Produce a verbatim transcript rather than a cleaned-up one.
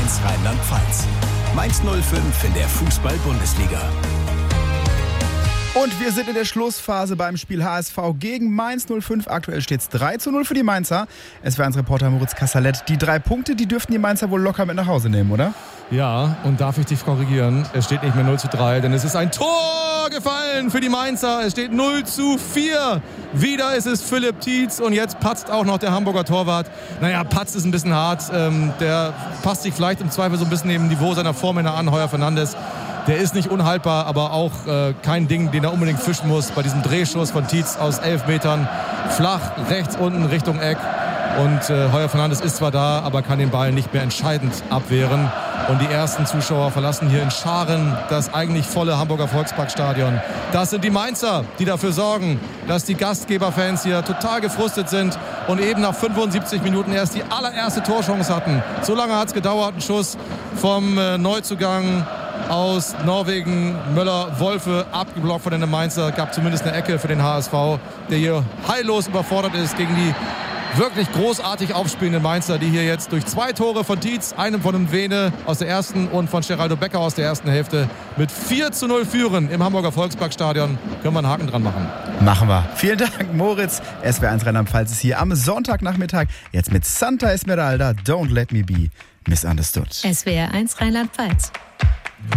eins Rheinland-Pfalz. Mainz null fünf in der Fußball-Bundesliga. Und wir sind in der Schlussphase beim Spiel H S V gegen Mainz null fünf. Aktuell steht es drei zu null für die Mainzer. Es wäre unser Reporter Moritz Kassalet. Die drei Punkte, die dürften die Mainzer wohl locker mit nach Hause nehmen, oder? Ja, und darf ich dich korrigieren? Es steht nicht mehr null zu drei, denn es ist ein Tor gefallen für die Mainzer. Es steht null zu vier. Wieder ist es Philipp Tietz und jetzt patzt auch noch der Hamburger Torwart. Naja, patzt ist ein bisschen hart. Ähm, der passt sich vielleicht im Zweifel so ein bisschen im Niveau seiner Vormänner an, Heuer Fernandes. Der ist nicht unhaltbar, aber auch äh, kein Ding, den er unbedingt fischen muss. Bei diesem Drehschuss von Tietz aus elf Metern, flach rechts unten Richtung Eck. Und äh, Heuer Fernandes ist zwar da, aber kann den Ball nicht mehr entscheidend abwehren. Und die ersten Zuschauer verlassen hier in Scharen das eigentlich volle Hamburger Volksparkstadion. Das sind die Mainzer, die dafür sorgen, dass die Gastgeberfans hier total gefrustet sind und eben nach fünfundsiebzig Minuten erst die allererste Torchance hatten. So lange hat es gedauert, ein Schuss vom äh, Neuzugang aus Norwegen, Möller-Wolfe, abgeblockt von den Mainzer. Gab zumindest eine Ecke für den H S V, der hier heillos überfordert ist gegen die wirklich großartig aufspielenden Mainzer, die hier jetzt durch zwei Tore von Tietz, einem von dem Vene aus der ersten und von Geraldo Becker aus der ersten Hälfte mit vier zu null führen im Hamburger Volksparkstadion. Können wir einen Haken dran machen. Machen wir. Vielen Dank, Moritz. S W R eins Rheinland-Pfalz ist hier am Sonntagnachmittag. Jetzt mit Santa Esmeralda, Don't Let Me Be Misunderstood. S W R eins Rheinland-Pfalz.